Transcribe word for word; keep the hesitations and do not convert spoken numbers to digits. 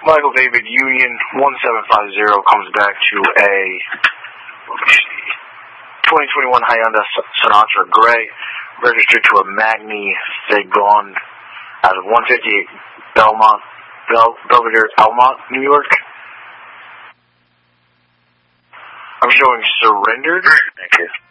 Michael David Union one seven five zero comes back to a let me see, twenty twenty-one Hyundai Sonata Gray, registered to a Magni Fagon out of one fifty-eight Belmont, Bel, Belvedere, Almont, New York. I'm showing surrendered. Thank you.